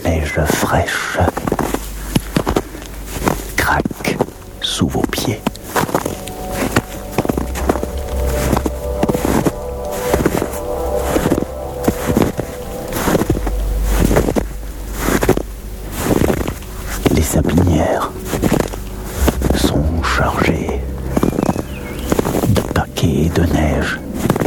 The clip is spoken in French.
neige fraîche craque sous vos pieds. Les sapinières sont chargées de paquets de neige